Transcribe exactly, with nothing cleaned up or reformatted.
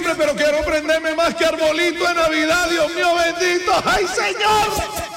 siempre, pero quiero prenderme más que arbolito de Navidad, Dios mío bendito. ¡Ay, Señor!